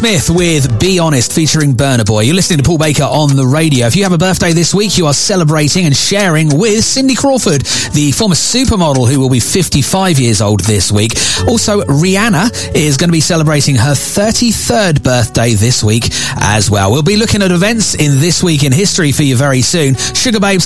Smith with Be Honest featuring Burna Boy. You're listening to Paul Baker on the radio. If you have a birthday this week, you are celebrating and sharing with Cindy Crawford, the former supermodel who will be 55 years old this week. Also, Rihanna is going to be celebrating her 33rd birthday this week as well. We'll be looking at events in This Week in History for you very soon. Sugar Babes